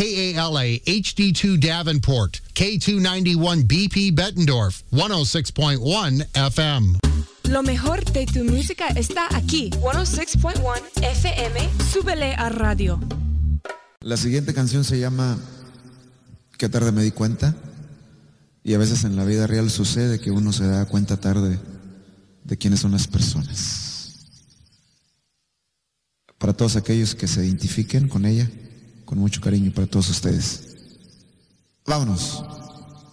KALA HD2 Davenport, K291 BP Bettendorf, 106.1 FM. Lo mejor de tu música está aquí. 106.1 FM. Súbele a radio. La siguiente canción se llama Qué tarde me di cuenta. Y a veces en la vida real sucede que uno se da cuenta tarde de quiénes son las personas. Para todos aquellos que se identifiquen con ella, con mucho cariño para todos ustedes. Vámonos.